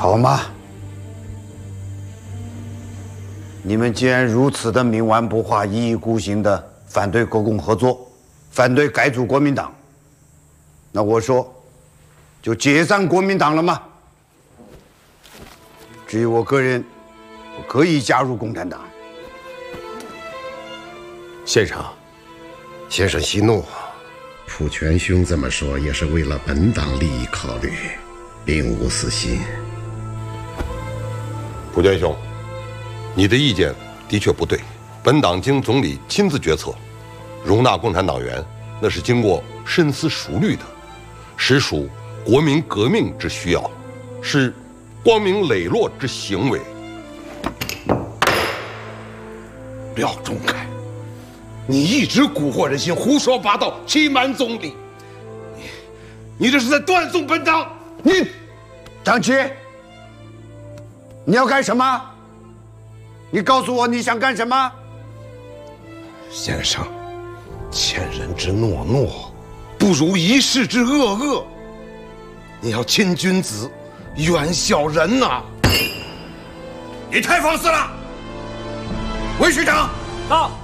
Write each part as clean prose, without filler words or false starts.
好嘛，你们既然如此的冥顽不化、一意孤行的反对国共合作，反对改组国民党，那我说，就解散国民党了吗？至于我个人，我可以加入共产党。 先生， 先生息怒，傅全兄这么说也是为了本党利益考虑，并无私心。 傅全兄，你的意见的确不对。本党经总理亲自决策，容纳共产党员，那是经过深思熟虑的，实属国民革命之需要，是光明磊落之行为。 廖仲恺，你一直蛊惑人心，胡说八道，欺瞒总理，你这是在断送本党！ 你，张琪，你要干什么？你告诉我你想干什么？ 先生，千人之诺诺，不如一世之恶恶。你要亲君子，远小人呐！ 你太放肆了！韦局长， 到。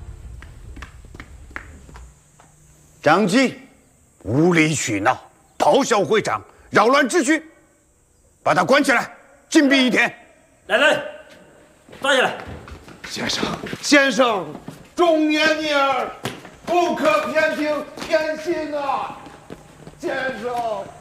张继无理取闹，咆哮会场，扰乱秩序，把他关起来，禁闭1天。 来人，抓起来！ 先生，忠言逆耳，不可偏听偏信啊！先生。